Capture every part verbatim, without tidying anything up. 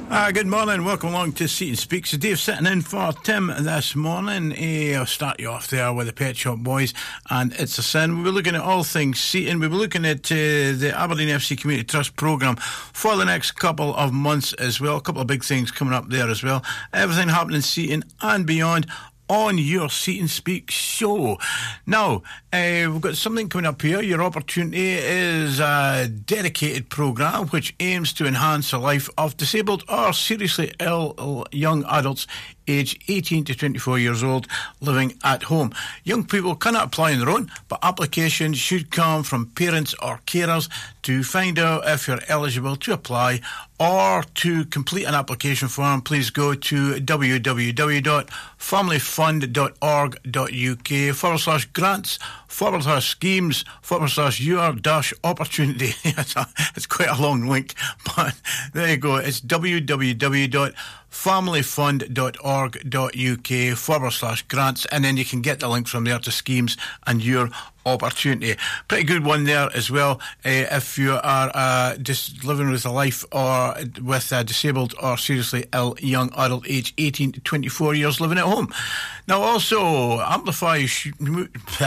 Uh, good morning, welcome along to Seaton Speaks. Dave sitting in for Tim this morning. Uh, I'll start you off there with the Pet Shop Boys and It's a Sin. We'll be looking at all things Seaton. We'll be looking at uh, the Aberdeen F C Community Trust programme for the next couple of months as well. A couple of big things coming up there as well. Everything happening in Seaton and beyond on your Seaton Speaks show. Now, uh, we've got something coming up here. Your Opportunity is a dedicated programme which aims to enhance the life of disabled or seriously ill young adults aged eighteen to twenty-four years old living at home. Young people cannot apply on their own, but applications should come from parents or carers. To find out if you're eligible to apply or to complete an application form, please go to www.familyfund.org.uk forward slash grants forward slash schemes forward slash your dash opportunity. It's quite a long link, but there you go. It's www.familyfund.org.uk forward slash grants, and then you can get the link from there to schemes and your opportunity. Pretty good one there as well. Uh, if you are uh, just living with a life or with a disabled or seriously ill young adult aged eighteen to twenty-four years living at home. Now also, Amplify Shmoo,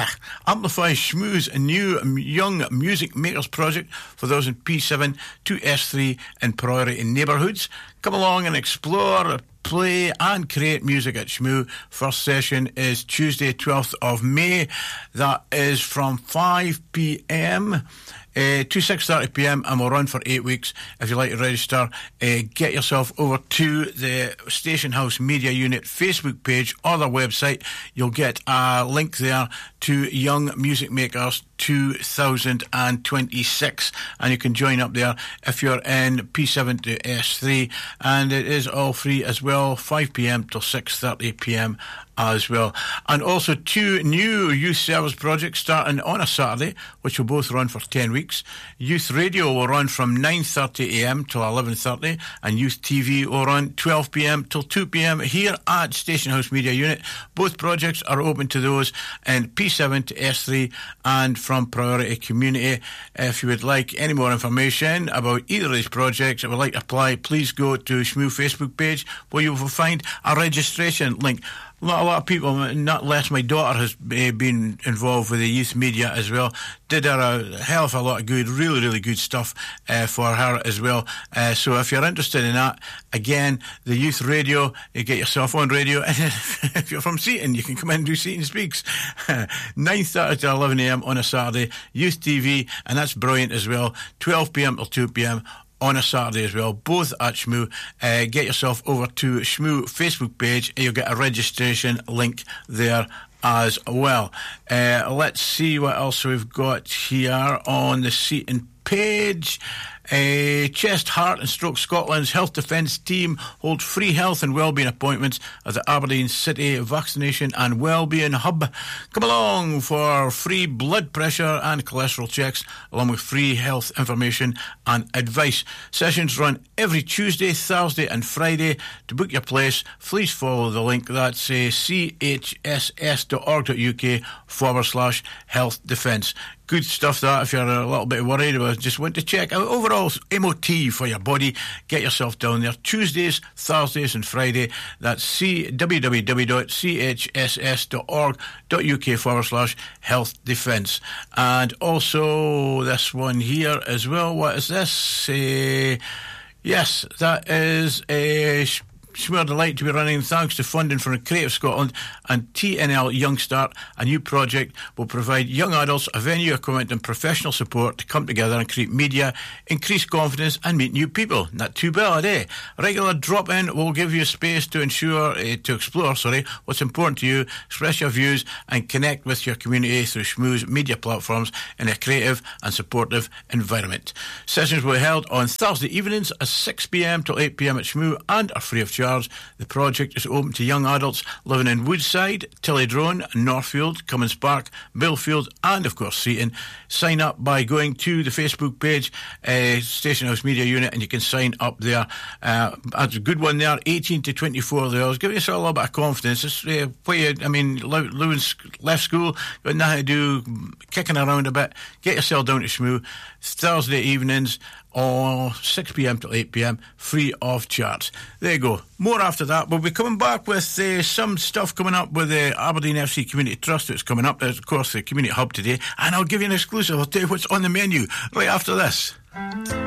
Amplify Shmoo's new Young Music Makers project for those in P seven to S three in priority neighbourhoods. Come along and explore, play and create music at Shmoo. First session is Tuesday twelfth of May. That is from five p.m. Uh, to six thirty p.m. and will run for eight weeks. If you'd like to register, uh, get yourself over to the Station House Media Unit Facebook page or their website. You'll get a link there to Young Music Makers two thousand twenty-six, and you can join up there if you're in P seven to S three, and it is all free as well, five p.m. till six thirty p.m. as well. And also two new youth service projects starting on a Saturday, which will both run for ten weeks. Youth Radio will run from nine thirty a.m. till eleven thirty, and Youth T V will run twelve p.m. till two p.m. here at Station House Media Unit. Both projects are open to those in P seven to S three and from Priority Community. If you would like any more information about either of these projects or would like to apply, please go to Shmoo Facebook page where you will find a registration link. Not a lot of people, not less my daughter has uh, been involved with the youth media as well. Did her a hell of a lot of good, really, really good stuff uh, for her as well. Uh, so if you're interested in that, again, the youth radio, you get yourself on radio. And if you're from Seaton, you can come in and do Seaton Speaks. nine thirty to eleven a.m. on a Saturday. Youth T V, and that's brilliant as well. twelve p.m. till two p.m. on a Saturday as well, both at Shmoo. Uh, get yourself over to Shmoo Facebook page and you'll get a registration link there as well. Uh, let's see what else we've got here on the Seaton page. Uh, Chest, Heart and Stroke Scotland's Health Defence team hold free health and wellbeing appointments at the Aberdeen City Vaccination and Wellbeing Hub. Come along for free blood pressure and cholesterol checks, along with free health information and advice. Sessions run every Tuesday, Thursday and Friday. To book your place, please follow the link. That's uh, chss.org.uk forward slash health defence. Good stuff that if you're a little bit worried about, just want to check out overall M O T for your body, get yourself down there Tuesdays, Thursdays and Friday. That's c- www.chss.org.uk forward slash health defence. And also this one here as well. What is this? Uh, yes, that is a... Uh, Shmoo Delight to be running thanks to funding from Creative Scotland and T N L Young Start. A new project will provide young adults a venue, equipment and professional support to come together and create media, increase confidence and meet new people. Not too bad, eh? Regular drop-in will give you space to ensure, uh, to explore, sorry, what's important to you, express your views and connect with your community through Shmoo's media platforms in a creative and supportive environment. Sessions will be held on Thursday evenings at six p.m. till eight p.m. at Shmoo and are free of charge. charge. The project is open to young adults living in Woodside, Tillydrone, Northfield, Cummins Park, Billfield, and of course Seaton. Sign up by going to the Facebook page, uh, Station House Media Unit, and you can sign up there. Uh, that's a good one there, eighteen to twenty-four there. Give yourself a little bit of confidence. It's, uh, what you, I mean, Lewis left school, got nothing to do, kicking around a bit. Get yourself down to Shmoo. Thursday evenings, or six p.m. till eight p.m, free of charge. There you go. More after that. We'll be coming back with uh, some stuff coming up with the uh, Aberdeen F C Community Trust that's coming up. There's, of course, the Community Hub today. And I'll give you an exclusive. I'll tell you what's on the menu right after this.